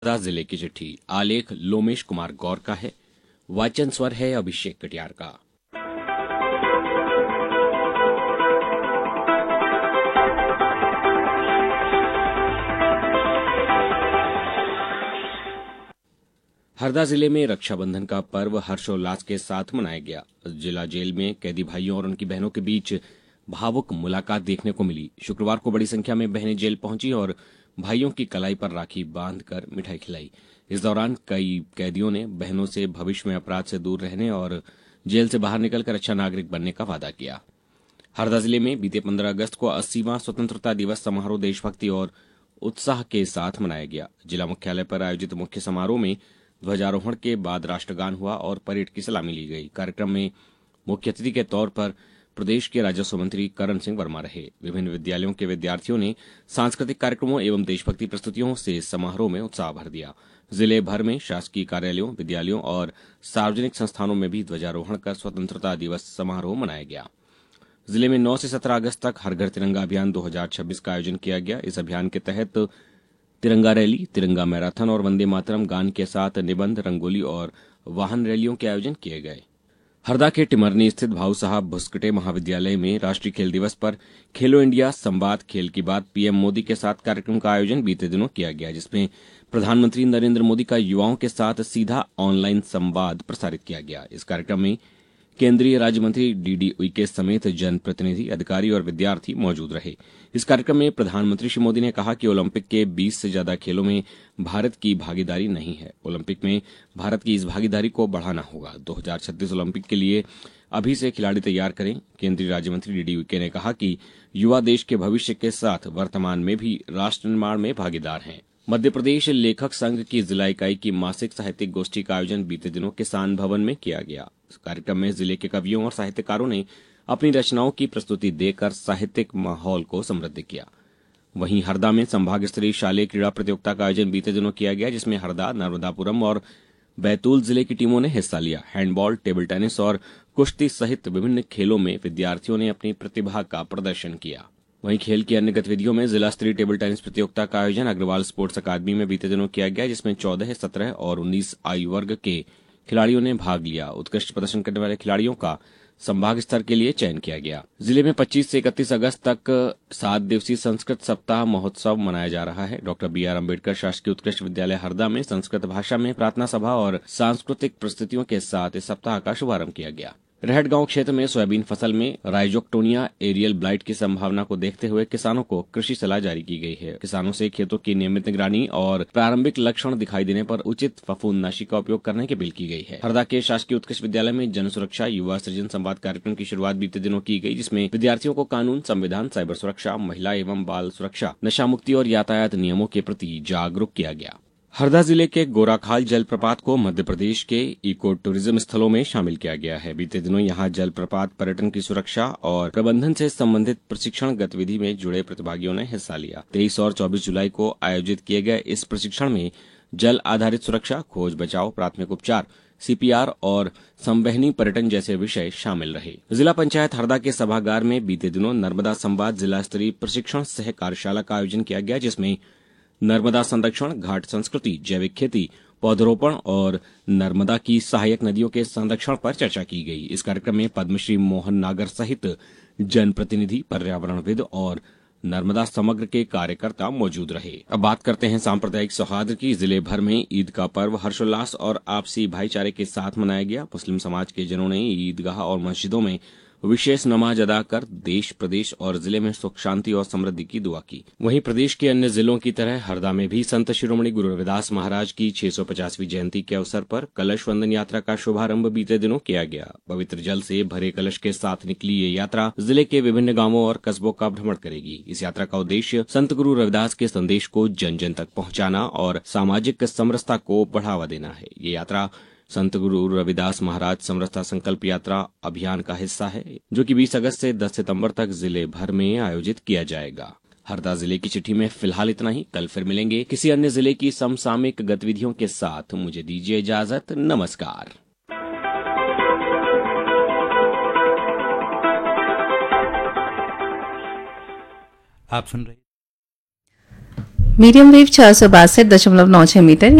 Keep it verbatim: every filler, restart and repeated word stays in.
हरदा जिले की चिट्ठी। आलेख लोमेश कुमार गौर का है। वाचन स्वर है अभिषेक कटियार का। हरदा जिले में रक्षाबंधन का पर्व हर्षोल्लास के साथ मनाया गया। जिला जेल में कैदी भाइयों और उनकी बहनों के बीच भावुक मुलाकात देखने को मिली। शुक्रवार को बड़ी संख्या में बहनें जेल पहुंची और भाइयों की कलाई पर राखी बांधकर मिठाई खिलाई। इस दौरान कई कैदियों ने बहनों से भविष्य में अपराध से दूर रहने और जेल से बाहर निकलकर अच्छा नागरिक बनने का वादा किया। हरदा जिले में बीते पंद्रह अगस्त को अस्सीवां स्वतंत्रता दिवस समारोह देशभक्ति और उत्साह के साथ मनाया गया। जिला मुख्यालय पर आयोजित मुख्य समारोह में ध्वजारोहण के बाद राष्ट्रगान हुआ और परेड की सलामी ली गई। कार्यक्रम में मुख्य अतिथि के तौर पर प्रदेश के राजस्व मंत्री करण सिंह वर्मा रहे। विभिन्न विद्यालयों के विद्यार्थियों ने सांस्कृतिक कार्यक्रमों एवं देशभक्ति प्रस्तुतियों से समारोह में उत्साह भर दिया। जिले भर में शासकीय कार्यालयों, विद्यालयों और सार्वजनिक संस्थानों में भी ध्वजारोहण कर स्वतंत्रता दिवस समारोह मनाया गया। जिले में नौ से सत्रह अगस्त तक हर घर तिरंगा अभियान दो हजार छब्बीस का आयोजन किया गया। इस अभियान के तहत तिरंगा रैली, तिरंगा मैराथन और वंदे मातरम गान के साथ निबंध, रंगोली और वाहन रैलियों के आयोजन किए गए। हरदा के टिमरनी स्थित भाऊ साहब भुस्कटे महाविद्यालय में राष्ट्रीय खेल दिवस पर खेलो इंडिया संवाद खेल की बात पीएम मोदी के साथ कार्यक्रम का आयोजन बीते दिनों किया गया, जिसमें प्रधानमंत्री नरेंद्र मोदी का युवाओं के साथ सीधा ऑनलाइन संवाद प्रसारित किया गया। इस कार्यक्रम में केंद्रीय राज्य मंत्री डीडी उइके समेत जनप्रतिनिधि, अधिकारी और विद्यार्थी मौजूद रहे। इस कार्यक्रम में प्रधानमंत्री श्री मोदी ने कहा कि ओलंपिक के बीस से ज्यादा खेलों में भारत की भागीदारी नहीं है। ओलंपिक में भारत की इस भागीदारी को बढ़ाना होगा। दो हजार छत्तीस ओलंपिक के लिए अभी से खिलाड़ी तैयार करें। केंद्रीय राज्य मंत्री डीडी उइके ने कहा कि युवा देश के भविष्य के साथ वर्तमान में भी राष्ट्र निर्माण में भागीदार हैं। मध्य प्रदेश लेखक संघ की जिला इकाई की मासिक साहित्यिक गोष्ठी का आयोजन बीते दिनों किसान भवन में किया गया। इस कार्यक्रम में जिले के कवियों और साहित्यकारों ने अपनी रचनाओं की प्रस्तुति देकर साहित्यिक माहौल को समृद्ध किया। वहीं हरदा में संभाग स्तरीय शालेय क्रीड़ा प्रतियोगिता का आयोजन बीते दिनों किया गया, जिसमें हरदा, नर्मदापुरम और बैतूल जिले की टीमों ने हिस्सा लिया। हैंडबॉल, टेबल टेनिस और कुश्ती सहित विभिन्न खेलों में विद्यार्थियों ने अपनी प्रतिभा का प्रदर्शन किया। वहीं खेल की अन्य गतिविधियों में जिला स्तरीय टेबल टेनिस प्रतियोगिता का आयोजन अग्रवाल स्पोर्ट्स अकादमी में बीते दिनों किया गया, जिसमें चौदह, सत्रह और उन्नीस आयु वर्ग के खिलाड़ियों ने भाग लिया। उत्कृष्ट प्रदर्शन करने वाले खिलाड़ियों का संभाग स्तर के लिए चयन किया गया। जिले में पच्चीस से इकतीस अगस्त तक सात दिवसीय संस्कृत सप्ताह महोत्सव मनाया जा रहा है। डॉक्टर बी आर अम्बेडकर शासकीय उत्कृष्ट विद्यालय हरदा में संस्कृत भाषा में प्रार्थना सभा और सांस्कृतिक प्रस्तुतियों के साथ इस सप्ताह का शुभारंभ किया गया। रहट गांव क्षेत्र में सोयाबीन फसल में राइजोक्टोनिया एरियल ब्लाइट की संभावना को देखते हुए किसानों को कृषि सलाह जारी की गई है। किसानों से खेतों की नियमित निगरानी और प्रारंभिक लक्षण दिखाई देने पर उचित फफूंदनाशी का उपयोग करने की अपील की गई है। हरदा के शासकीय उत्कृष्ट विद्यालय में जन सुरक्षा युवा सृजन संवाद कार्यक्रम की शुरुआत बीते दिनों की गई, जिसमें विद्यार्थियों को कानून, संविधान, साइबर सुरक्षा, महिला एवं बाल सुरक्षा, नशा मुक्ति और यातायात नियमों के प्रति जागरूक किया गया। हरदा जिले के गोराखाल जलप्रपात को मध्य प्रदेश के इको टूरिज्म स्थलों में शामिल किया गया है। बीते दिनों यहां जलप्रपात पर्यटन की सुरक्षा और प्रबंधन से संबंधित प्रशिक्षण गतिविधि में जुड़े प्रतिभागियों ने हिस्सा लिया। तेईस और चौबीस जुलाई को आयोजित किए गए इस प्रशिक्षण में जल आधारित सुरक्षा, खोज बचाव, प्राथमिक उपचार, सीपीआर और संवहनी पर्यटन जैसे विषय शामिल रहे। जिला पंचायत हरदा के सभागार में बीते दिनों नर्मदा संवाद जिला स्तरीय प्रशिक्षण सह कार्यशाला का आयोजन किया गया, जिसमें नर्मदा संरक्षण, घाट संस्कृति, जैविक खेती, पौधरोपण और नर्मदा की सहायक नदियों के संरक्षण पर चर्चा की गई। इस कार्यक्रम में पद्मश्री मोहन नागर सहित जनप्रतिनिधि, पर्यावरणविद और नर्मदा समग्र के कार्यकर्ता मौजूद रहे। अब बात करते हैं सांप्रदायिक सौहार्द की। जिले भर में ईद का पर्व हर्षोल्लास और आपसी भाईचारे के साथ मनाया गया। मुस्लिम समाज के जनों ने ईदगाह और मस्जिदों में विशेष नमाज अदा कर देश, प्रदेश और जिले में सुख, शांति और समृद्धि की दुआ की। वहीं प्रदेश के अन्य जिलों की तरह हरदा में भी संत शिरोमणि गुरु रविदास महाराज की छह सौ पचासवीं जयंती के अवसर पर कलश वंदन यात्रा का शुभारंभ बीते दिनों किया गया। पवित्र जल से भरे कलश के साथ निकली ये यात्रा जिले के विभिन्न गांवों और कस्बों का भ्रमण करेगी। इस यात्रा का उद्देश्य संत गुरु रविदास के संदेश को जन जन तक पहुंचाना और सामाजिक समरसता को बढ़ावा देना है। ये यात्रा संत गुरु रविदास महाराज समरसता संकल्प यात्रा अभियान का हिस्सा है, जो कि बीस अगस्त से दस सितंबर तक जिले भर में आयोजित किया जाएगा। हरदा जिले की चिट्ठी में फिलहाल इतना ही। कल फिर मिलेंगे किसी अन्य जिले की समसामयिक गतिविधियों के साथ। मुझे दीजिए इजाजत। नमस्कार। आप सुन रहे मीडियम वेव चार सौ बासठ दशमलव नौ छह मीटर